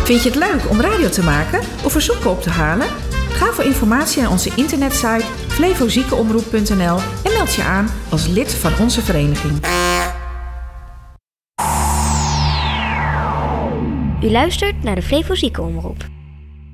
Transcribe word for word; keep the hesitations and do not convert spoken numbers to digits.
Vind je het leuk om radio te maken of verzoeken op te halen? Ga voor informatie naar onze internetsite flevoziekenomroep punt n l en meld je aan als lid van onze vereniging. U luistert naar de Flevo Ziekenomroep.